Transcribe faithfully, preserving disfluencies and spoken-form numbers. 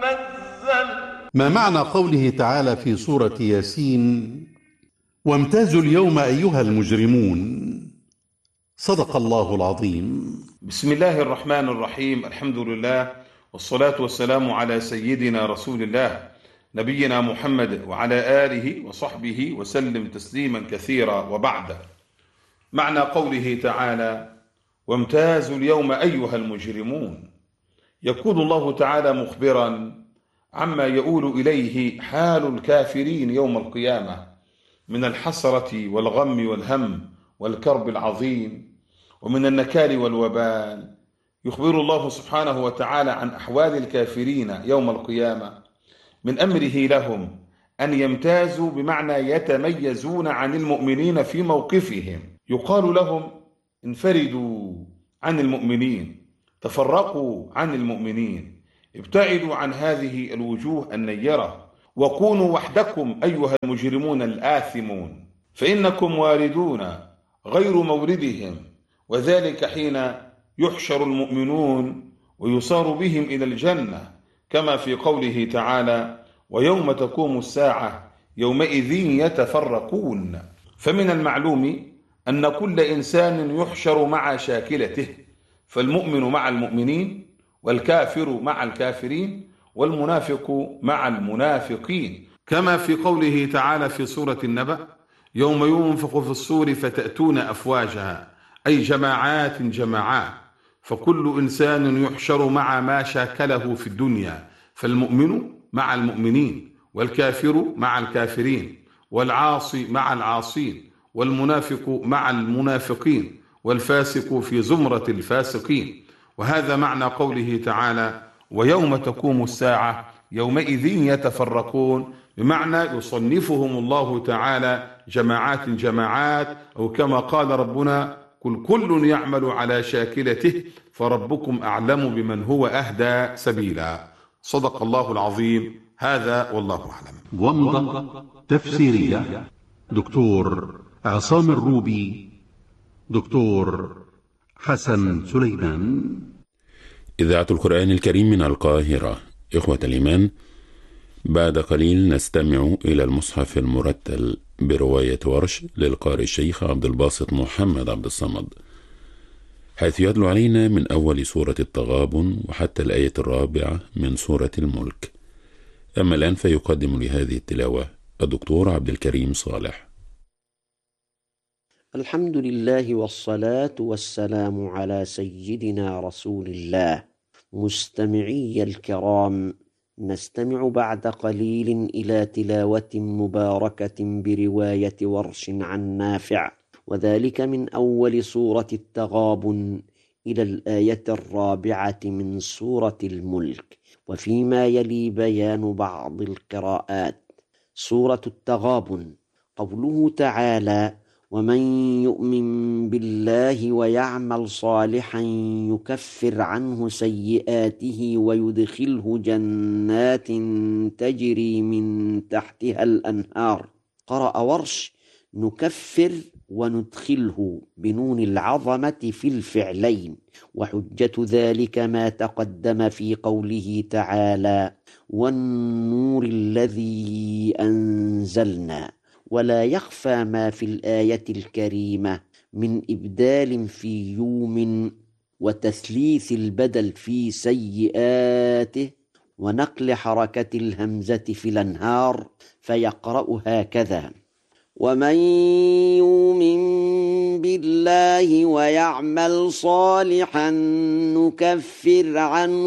منزل. ما معنى قوله تعالى في سورة ياسين: وامتازوا اليوم أيها المجرمون؟ صدق الله العظيم. بسم الله الرحمن الرحيم. الحمد لله والصلاة والسلام على سيدنا رسول الله نبينا محمد وعلى آله وصحبه وسلم تسليما كثيرا، وبعد. معنى قوله تعالى: وامتازوا اليوم أيها المجرمون، يكون الله تعالى مخبرا عما يؤول إليه حال الكافرين يوم القيامة من الحسرة والغم والهم والكرب العظيم ومن النكال والوبال. يخبر الله سبحانه وتعالى عن أحوال الكافرين يوم القيامة من أمره لهم أن يمتازوا، بمعنى يتميزون عن المؤمنين في موقفهم. يقال لهم: انفردوا عن المؤمنين، تفرقوا عن المؤمنين، ابتعدوا عن هذه الوجوه النيرة، وكونوا وحدكم أيها المجرمون الآثمون، فإنكم واردون غير موردهم، وذلك حين يحشر المؤمنون ويصار بهم إلى الجنة، كما في قوله تعالى: ويوم تقوم الساعة يومئذ يتفرقون. فمن المعلوم أن كل إنسان يحشر مع شاكلته، فالمؤمن مع المؤمنين، والكافر مع الكافرين، والمنافق مع المنافقين، كما في قوله تعالى في سورة النبأ: يوم ينفخ في الصور فتأتون أفواجا، أي جماعات جماعات. فكل إنسان يحشر مع ما شاكله في الدنيا، فالمؤمن مع المؤمنين، والكافر مع الكافرين، والعاصي مع العاصين، والمنافق مع المنافقين، والفاسق في زمرة الفاسقين. وهذا معنى قوله تعالى: ويوم تقوم الساعة يومئذ يتفرقون، بمعنى يصنفهم الله تعالى جماعات جماعات، أو كما قال ربنا: كل كل يعمل على شاكلته فربكم أعلم بمن هو أهدى سبيلا. صدق الله العظيم. هذا والله أعلم. ومضة تفسيرية: دكتور عصام الروبي، دكتور حسن سليمان. إذاعة القرآن الكريم من القاهرة. إخوة الإيمان، بعد قليل نستمع إلى المصحف المرتل برواية ورش للقارئ الشيخ عبد الباسط محمد عبد الصمد، حيث يتلو علينا من أول سورة التغابن وحتى الآية الرابعة من سورة الملك. أما الآن فيقدم لهذه التلاوة الدكتور عبد الكريم صالح. الحمد لله والصلاة والسلام على سيدنا رسول الله. مستمعي الكرام، نستمع بعد قليل إلى تلاوة مباركة برواية ورش عن نافع، وذلك من أول سورة التغابن إلى الآية الرابعة من سورة الملك، وفيما يلي بيان بعض القراءات. سورة التغابن. قوله تعالى: ومن يؤمن بالله ويعمل صالحا يكفر عنه سيئاته ويدخله جنات تجري من تحتها الأنهار. قرأ ورش: نكفر وندخله بنون العظمة في الفعلين، وحجة ذلك ما تقدم في قوله تعالى: والنور الذي أنزلنا. ولا يخفى ما في الآية الكريمة من إبدال في يوم، وتثليث البدل في سيئاته، ونقل حركة الهمزة في الأنهار، فيقرأ هكذا: ومن يؤمن بالله ويعمل صالحا نكفر عنه